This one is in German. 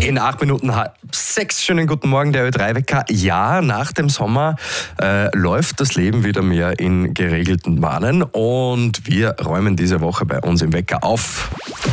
In 8 Minuten 6. Schönen guten Morgen, der Ö3-Wecker. Ja, nach dem Sommer läuft das Leben wieder mehr in geregelten Bahnen und wir räumen diese Woche bei uns im Wecker auf.